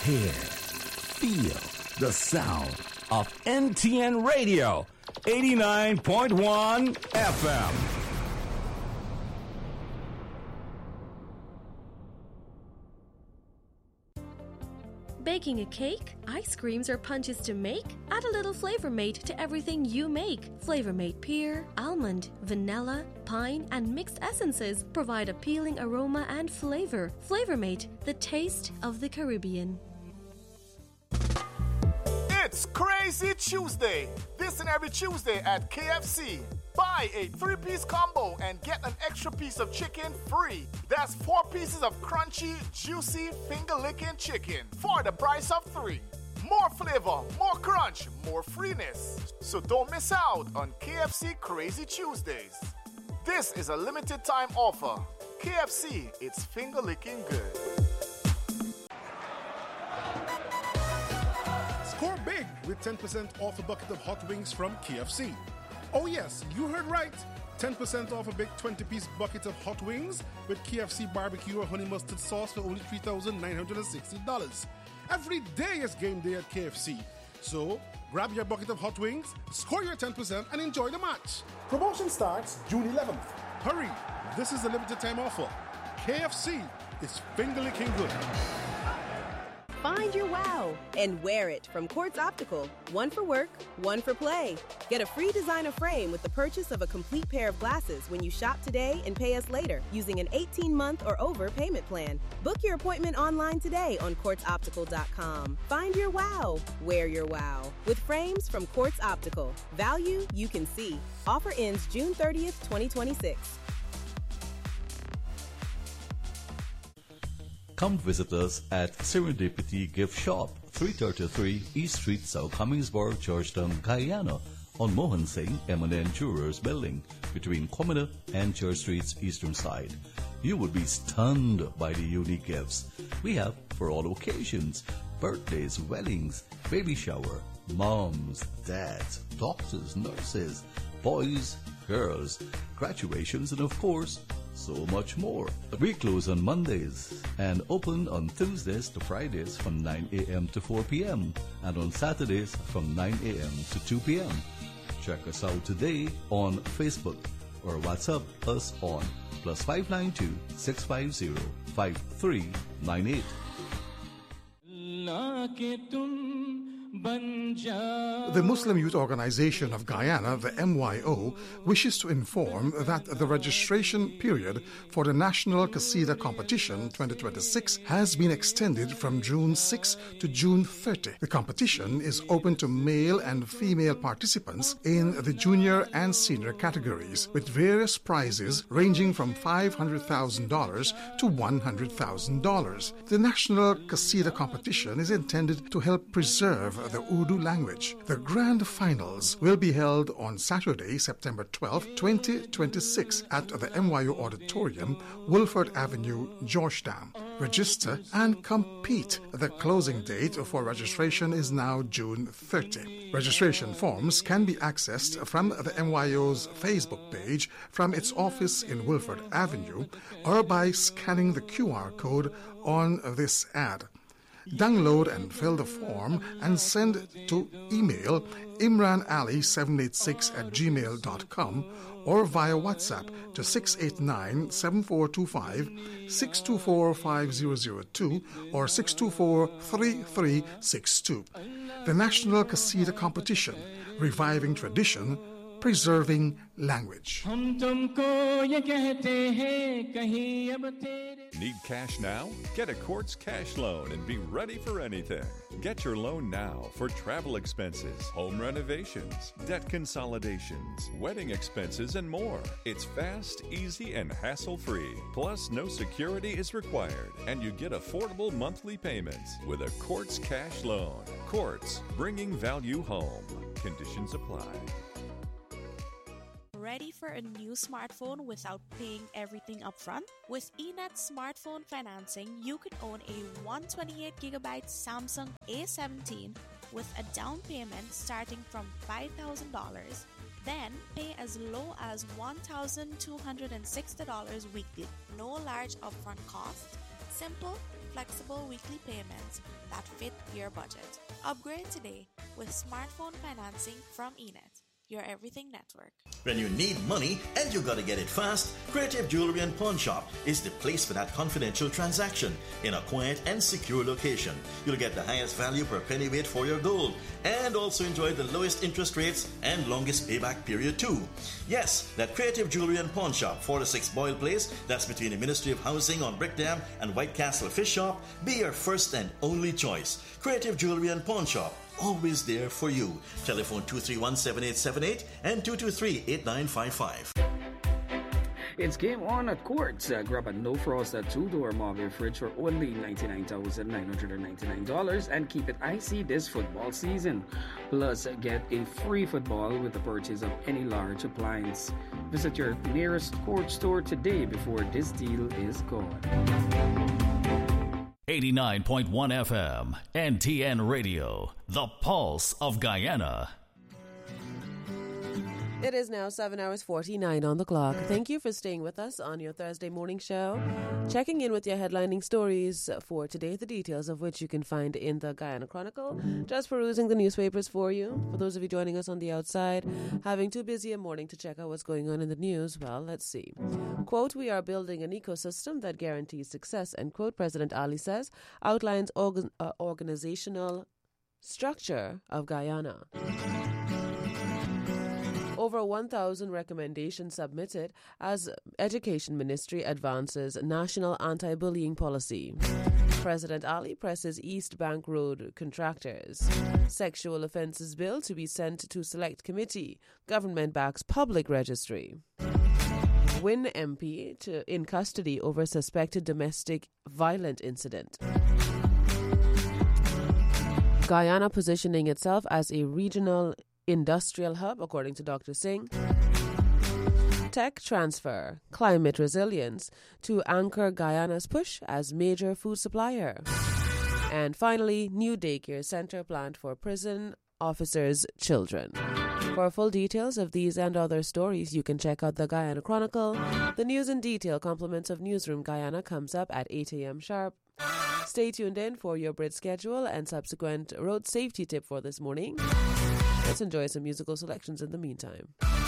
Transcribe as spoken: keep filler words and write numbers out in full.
Hear, feel the sound of N T N Radio, eighty-nine point one F M. Baking a cake, ice creams, or punches to make? Add a little Flavor Mate to everything you make. Flavor Mate pear, almond, vanilla, pine, and mixed essences provide appealing aroma and flavor. Flavor Mate, the taste of the Caribbean. It's Crazy Tuesday. This and every Tuesday at K F C. Buy a three-piece combo and get an extra piece of chicken free. That's four pieces of crunchy, juicy, finger-licking chicken for the price of three. More flavor, more crunch, more freeness. So don't miss out on K F C Crazy Tuesdays. This is a limited time offer. K F C, it's finger-licking good. Score big with ten percent off a bucket of hot wings from K F C. Oh yes, you heard right. ten percent off a big twenty-piece bucket of hot wings with K F C barbecue or honey mustard sauce for only three thousand nine hundred sixty dollars. Every day is game day at K F C. So, grab your bucket of hot wings, score your ten percent and enjoy the match. Promotion starts June eleventh. Hurry, this is a limited time offer. K F C is finger-licking good. Find your wow and wear it from Quartz Optical. One for work, one for play. Get a free designer frame with the purchase of a complete pair of glasses when you shop today and pay us later using an eighteen-month or over payment plan. Book your appointment online today on quartz optical dot com. Find your wow, wear your wow. With frames from Quartz Optical. Value you can see. Offer ends June thirtieth, twenty twenty-six. Come visit us at Serendipity Gift Shop, three thirty-three East Street, South Commingsburg, Georgetown, Guyana, on Mohan Singh M and N Jewelers Building, between Commoner and Church Street's eastern side. You would be stunned by the unique gifts we have for all occasions: birthdays, weddings, baby shower, moms, dads, doctors, nurses, boys, girls, graduations, and of course, so much more. We close on Mondays and open on Tuesdays to Fridays from nine a.m. to four p.m. and on Saturdays from nine a.m. to two p.m. Check us out today on Facebook or WhatsApp us on plus five nine two, six five zero, five three nine eight. The Muslim Youth Organization of Guyana, the M Y O, wishes to inform that the registration period for the National Qasida Competition twenty twenty-six has been extended from June sixth to June thirtieth. The competition is open to male and female participants in the junior and senior categories, with various prizes ranging from five hundred thousand dollars to one hundred thousand dollars. The National Qasida Competition is intended to help preserve the Urdu language. The grand finals will be held on Saturday, September twelfth, twenty twenty-six at the M Y O Auditorium, Wolford Avenue, Georgetown. Register and compete. The closing date for registration is now June thirtieth. Registration forms can be accessed from the M Y O's Facebook page from its office in Wolford Avenue or by scanning the Q R code on this ad. Download and fill the form and send to email imranali seven eight six at gmail dot com or via WhatsApp to six eight nine, seven four two five, six two four, five zero zero two or six two four, three three six two. The National Qasida Competition, reviving tradition, preserving language. Need cash now? Get a Quartz cash loan and be ready for anything. Get your loan now for travel expenses, home renovations, debt consolidations, wedding expenses, and more. It's fast, easy, and hassle-free. Plus, no security is required, and you get affordable monthly payments with a Quartz cash loan. Quartz, bringing value home. Conditions apply. Ready for a new smartphone without paying everything upfront? With eNet Smartphone Financing, you can own a one hundred twenty-eight gigabyte Samsung A seventeen with a down payment starting from five thousand dollars. Then pay as low as one thousand two hundred sixty dollars weekly. No large upfront cost. Simple, flexible weekly payments that fit your budget. Upgrade today with smartphone financing from Enet, your everything network. When you need money and you gotta get it fast, Creative Jewelry and Pawn Shop is the place for that confidential transaction in a quiet and secure location. You'll get the highest value per pennyweight for your gold and also enjoy the lowest interest rates and longest payback period too. Yes, that Creative Jewelry and Pawn Shop, forty-six Boyle Place, that's between the Ministry of Housing on Brick Dam and White Castle Fish Shop, be your first and only choice. Creative Jewelry and Pawn Shop, always there for you. Telephone two three one, seven eight seven eight and two two three, eight nine five five. It's game on at Quartz. Uh, grab a no frost two-door Marvel fridge for only ninety-nine thousand nine hundred ninety-nine dollars and keep it icy this football season. Plus, get a free football with the purchase of any large appliance. Visit your nearest Quartz store today before this deal is gone. eighty-nine point one F M, N T N Radio, the pulse of Guyana. It is now seven hours forty-nine on the clock. Thank you for staying with us on your Thursday morning show. Checking in with your headlining stories for today, the details of which you can find in the Guyana Chronicle. Just perusing the newspapers for you. For those of you joining us on the outside, having too busy a morning to check out what's going on in the news, well, let's see. Quote, we are building an ecosystem that guarantees success, end quote, President Ali says, outlines organ- uh, organizational structure of Guyana. Over one thousand recommendations submitted as Education Ministry advances national anti-bullying policy. President Ali presses East Bank Road contractors. Sexual offences bill to be sent to select committee. Government backs public registry. Win M P to, in custody over suspected domestic violent incident. Guyana positioning itself as a regional industrial hub, according to Doctor Singh. Tech transfer, climate resilience to anchor Guyana's push as major food supplier. And finally, new daycare center planned for prison officers' children. For full details of these and other stories, you can check out the Guyana Chronicle. The news in detail compliments of Newsroom Guyana comes up at eight a.m. sharp. Stay tuned in for your Brit schedule and subsequent road safety tip for this morning. Let's enjoy some musical selections in the meantime.